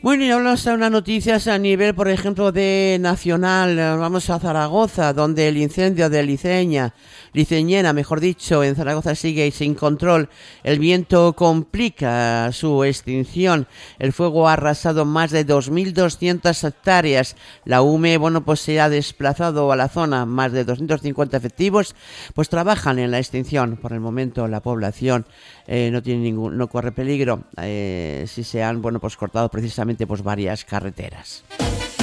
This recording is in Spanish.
Bueno, y hablamos de unas noticias a nivel, por ejemplo, de nacional. Vamos a Zaragoza, donde el incendio de Liceñena, mejor dicho, en Zaragoza sigue sin control. El viento complica su extinción. El fuego ha arrasado más de 2.200 hectáreas. La UME, pues se ha desplazado a la zona. Más de 250 efectivos, pues trabajan en la extinción. Por el momento, la población no corre peligro si se han, pues cortado precisamente pues varias carreteras.